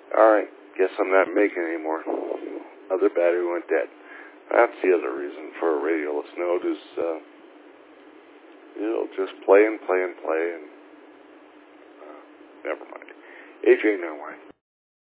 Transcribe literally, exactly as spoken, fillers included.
Alright, guess I'm not making any more. Other battery went dead. That's the other reason for a radioless node is uh, it'll just play and play and play and uh, never mind. A J Nowine.